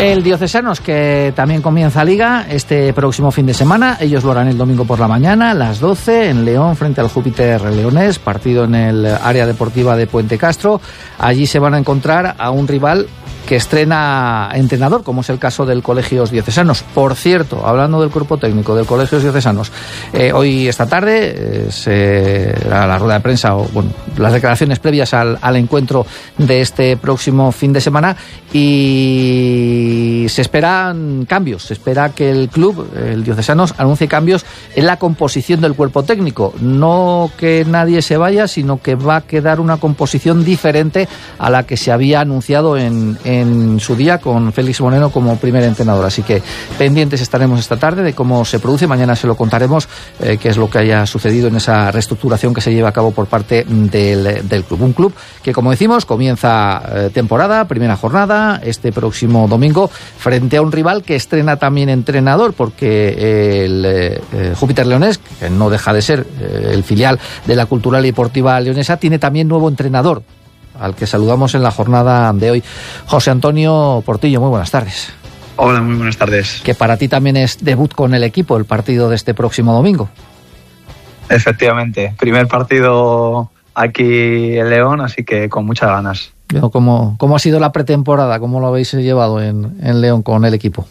El Diocesanos, que también comienza Liga este próximo fin de semana. Ellos lo harán el domingo por la mañana, a las 12, en León, frente al Júpiter Leonés, partido en el área deportiva de Puente Castro. Allí se van a encontrar a un rival que estrena entrenador, como es el caso del Colegios Diocesanos. Por cierto, hablando del cuerpo técnico del Colegios Diocesanos, hoy, esta tarde, la rueda de prensa, o bueno, las declaraciones previas al encuentro de este próximo fin de semana, y se esperan cambios. Se espera que el club, el Diocesanos, anuncie cambios en la composición del cuerpo técnico. No que nadie se vaya, sino que va a quedar una composición diferente a la que se había anunciado en su día, con Félix Moreno como primer entrenador. Así que pendientes estaremos esta tarde de cómo se produce. Mañana se lo contaremos, qué es lo que haya sucedido en esa reestructuración que se lleva a cabo por parte del club. Un club que, como decimos, comienza temporada, primera jornada, este próximo domingo, frente a un rival que estrena también entrenador, porque el Júpiter Leonés, que no deja de ser el filial de la Cultural y Deportiva Leonesa, tiene también nuevo entrenador, al que saludamos en la jornada de hoy. José Antonio Portillo, muy buenas tardes. Hola, muy buenas tardes. Que para ti también es debut con el equipo, el partido de este próximo domingo. Efectivamente, primer partido aquí en León, así que con muchas ganas. ¿Cómo ha sido la pretemporada? ¿Cómo lo habéis llevado en León con el equipo?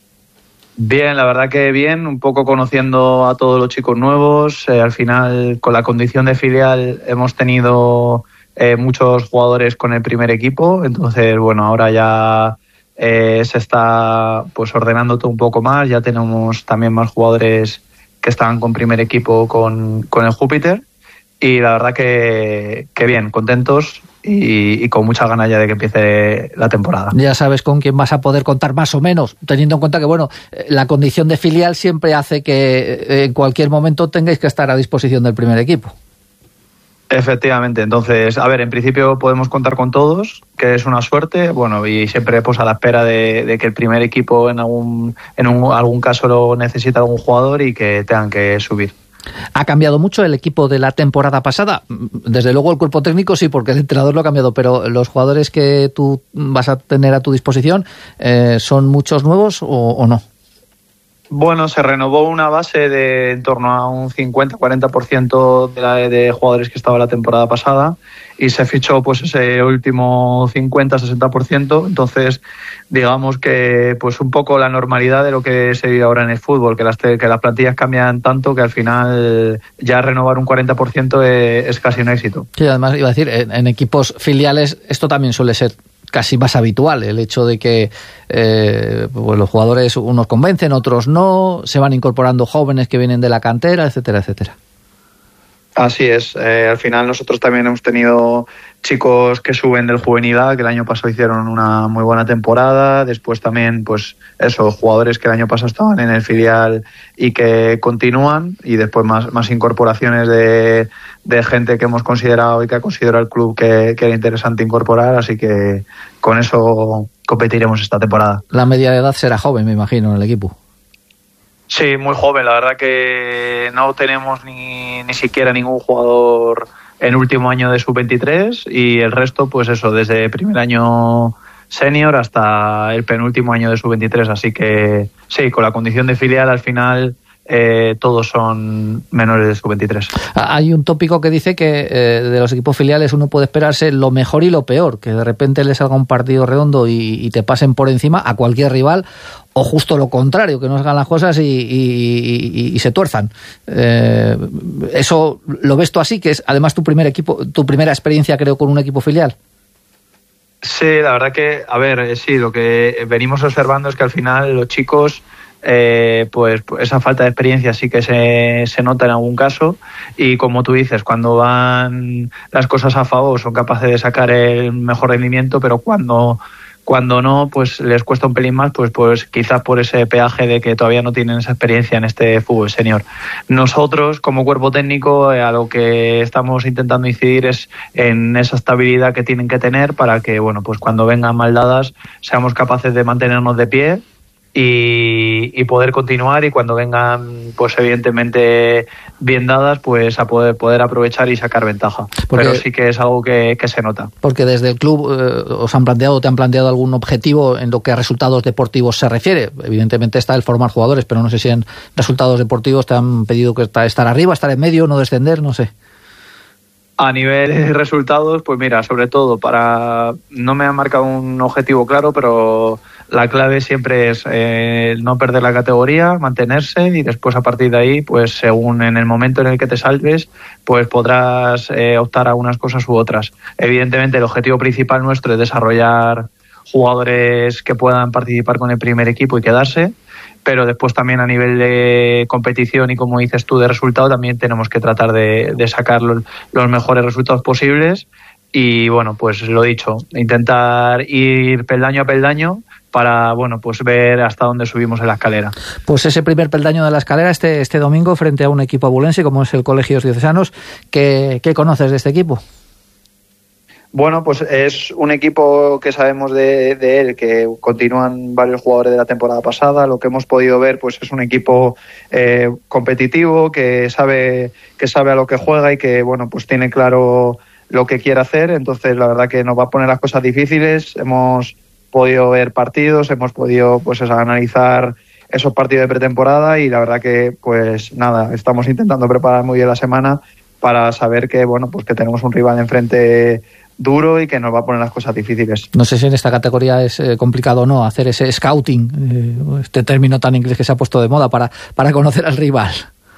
Bien, la verdad que bien, un poco conociendo a todos los chicos nuevos. Al final, con la condición de filial, hemos tenido muchos jugadores con el primer equipo, entonces bueno, ahora ya se está pues ordenando todo un poco más. Ya tenemos también más jugadores que están con primer equipo con el Júpiter, y la verdad que bien, contentos y con muchas ganas ya de que empiece la temporada. Ya sabes con quién vas a poder contar más o menos, teniendo en cuenta que bueno, la condición de filial siempre hace que en cualquier momento tengáis que estar a disposición del primer equipo. Efectivamente, entonces, a ver, en principio podemos contar con todos, que es una suerte, bueno, y siempre pues a la espera de que el primer equipo en algún caso lo necesita algún jugador y que tengan que subir. ¿Ha cambiado mucho el equipo de la temporada pasada? Desde luego el cuerpo técnico sí, porque el entrenador lo ha cambiado, pero los jugadores que tú vas a tener a tu disposición, ¿son muchos nuevos o no? Bueno, se renovó una base de en torno a un 50-40% de jugadores que estaba la temporada pasada, y se fichó pues ese último 50-60%. Entonces, digamos que pues un poco la normalidad de lo que se vive ahora en el fútbol, que las plantillas cambian tanto que al final ya renovar un 40% es casi un éxito. Sí, además iba a decir, en equipos filiales esto también suele ser casi más habitual, el hecho de que pues los jugadores, unos convencen, otros no, se van incorporando jóvenes que vienen de la cantera, etcétera, etcétera. Así es, al final nosotros también hemos tenido chicos que suben del juvenil A, que el año pasado hicieron una muy buena temporada. Después también, pues eso, jugadores que el año pasado estaban en el filial y que continúan, y después más incorporaciones de gente que hemos considerado y que ha considerado el club que era interesante incorporar, así que con eso competiremos esta temporada. La media de edad será joven, me imagino, en el equipo. Sí, muy joven, la verdad que no tenemos ni siquiera ningún jugador en último año de sub-23, y el resto, pues eso, desde primer año senior hasta el penúltimo año de sub-23, así que sí, con la condición de filial al final todos son menores de sub-23. Hay un tópico que dice que de los equipos filiales uno puede esperarse lo mejor y lo peor, que de repente le salga un partido redondo y te pasen por encima a cualquier rival, o justo lo contrario, que no hagan las cosas y se tuerzan. ¿Eso lo ves tú así, que es además tu primer equipo, tu primera experiencia, creo, con un equipo filial? Sí, la verdad que, a ver, sí, lo que venimos observando es que al final los chicos, pues esa falta de experiencia sí que se nota en algún caso, y como tú dices, cuando van las cosas a favor son capaces de sacar el mejor rendimiento, pero cuando no, pues les cuesta un pelín más, pues quizás por ese peaje de que todavía no tienen esa experiencia en este fútbol senior. Nosotros, como cuerpo técnico, a lo que estamos intentando incidir es en esa estabilidad que tienen que tener para que, bueno, pues cuando vengan mal dadas seamos capaces de mantenernos de pie y poder continuar, y cuando vengan pues evidentemente bien dadas, pues a poder aprovechar y sacar ventaja. Pero sí que es algo que se nota. Porque desde el club te han planteado algún objetivo en lo que a resultados deportivos se refiere. Evidentemente está el formar jugadores, pero no sé si en resultados deportivos te han pedido que estar arriba, estar en medio, no descender, no sé. A nivel de resultados, pues mira, sobre todo no me han marcado un objetivo claro, pero la clave siempre es no perder la categoría, mantenerse, y después a partir de ahí, pues según en el momento en el que te salves, pues podrás optar a unas cosas u otras. Evidentemente el objetivo principal nuestro es desarrollar jugadores que puedan participar con el primer equipo y quedarse, pero después también a nivel de competición y, como dices tú, de resultado, también tenemos que tratar de sacar los mejores resultados posibles. Y bueno, pues lo dicho, intentar ir peldaño a peldaño para, bueno, pues ver hasta dónde subimos en la escalera. Pues ese primer peldaño de la escalera este domingo frente a un equipo abulense como es el Colegios Diocesanos. ¿Qué conoces de este equipo? Bueno, pues es un equipo que sabemos de él, que continúan varios jugadores de la temporada pasada. Lo que hemos podido ver, pues es un equipo competitivo, que sabe a lo que juega y que, bueno, pues tiene claro lo que quiere hacer. Entonces, la verdad que nos va a poner las cosas difíciles. Hemos podido ver partidos, hemos podido pues analizar esos partidos de pretemporada, y la verdad que, pues nada, estamos intentando preparar muy bien la semana para saber que, bueno, pues que tenemos un rival enfrente duro y que nos va a poner las cosas difíciles. No sé si en esta categoría es complicado o no hacer ese scouting, este término tan inglés que se ha puesto de moda para conocer al rival.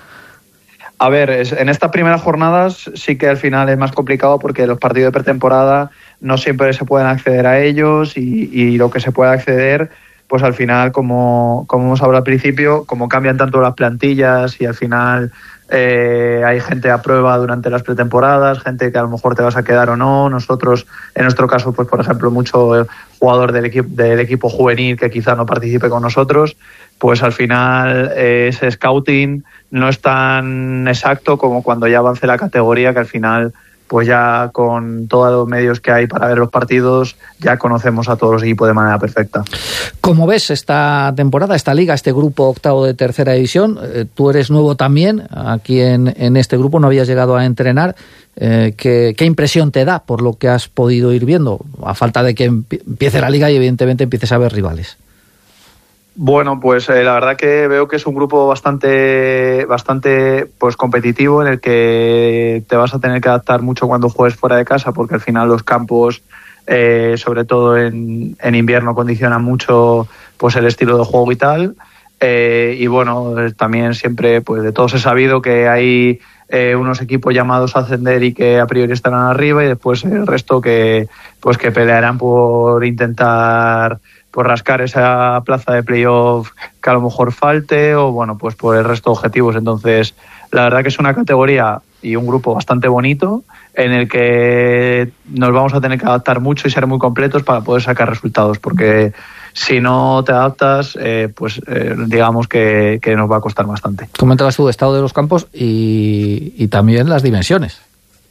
A ver, en estas primeras jornadas sí que al final es más complicado, porque los partidos de pretemporada no siempre se pueden acceder a ellos, y lo que se puede acceder, pues al final, como hemos hablado al principio, como cambian tanto las plantillas y al final hay gente a prueba durante las pretemporadas, gente que a lo mejor te vas a quedar o no. Nosotros, en nuestro caso, pues por ejemplo, mucho jugador del equipo juvenil que quizá no participe con nosotros, pues al final ese scouting no es tan exacto como cuando ya avance la categoría, que al final, pues ya con todos los medios que hay para ver los partidos, ya conocemos a todos los equipos de manera perfecta. ¿Cómo ves esta temporada, esta liga, este grupo octavo de tercera división? Tú eres nuevo también aquí en este grupo, no habías llegado a entrenar. ¿Qué impresión te da por lo que has podido ir viendo? A falta de que empiece la liga y evidentemente empieces a ver rivales. Bueno, pues la verdad que veo que es un grupo bastante pues competitivo, en el que te vas a tener que adaptar mucho cuando juegues fuera de casa, porque al final los campos, sobre todo en invierno, condicionan mucho pues el estilo de juego y tal. Y bueno, también siempre pues de todos he sabido que hay unos equipos llamados a ascender y que a priori estarán arriba, y después el resto que pelearán por intentar por rascar esa plaza de playoff que a lo mejor falte, o bueno, pues por el resto de objetivos. Entonces, la verdad que es una categoría y un grupo bastante bonito, en el que nos vamos a tener que adaptar mucho y ser muy completos para poder sacar resultados, porque si no te adaptas, digamos que nos va a costar bastante. Comentabas tú el estado de los campos y también las dimensiones.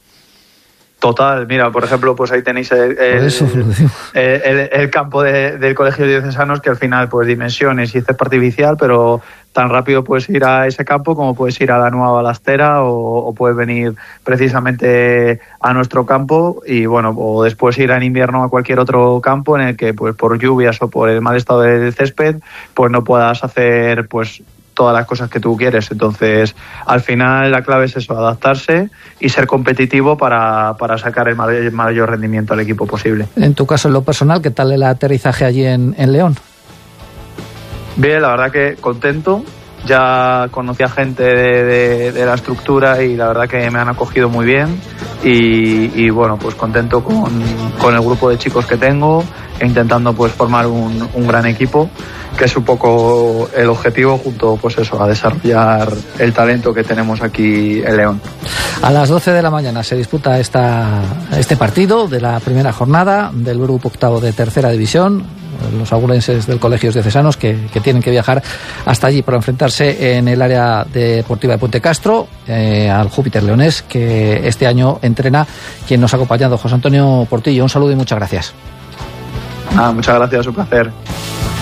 Total, mira, por ejemplo, pues ahí tenéis el campo del Colegio Diocesanos, que al final, pues dimensiones y césped artificial, pero tan rápido puedes ir a ese campo como puedes ir a la Nueva Balastera, o puedes venir precisamente a nuestro campo, y bueno, o después ir en invierno a cualquier otro campo en el que, pues por lluvias o por el mal estado del césped, pues no puedas hacer pues todas las cosas que tú quieres. Entonces, al final la clave es eso, adaptarse y ser competitivo para sacar el mayor rendimiento al equipo posible. En tu caso, en lo personal, ¿qué tal el aterrizaje allí en León? Bien, la verdad que contento. Ya conocía gente de la estructura y la verdad que me han acogido muy bien, y bueno, pues contento con el grupo de chicos que tengo, e intentando pues formar un gran equipo, que es un poco el objetivo, junto pues eso, a desarrollar el talento que tenemos aquí en León. A las 12 de la mañana se disputa este partido de la primera jornada del grupo octavo de tercera división, los abulenses del Colegios Diocesanos, que tienen que viajar hasta allí para enfrentarse en el área deportiva de Puente Castro al Júpiter Leonés, que este año entrena quien nos ha acompañado, José Antonio Portillo. Un saludo y muchas gracias. Muchas gracias, un placer.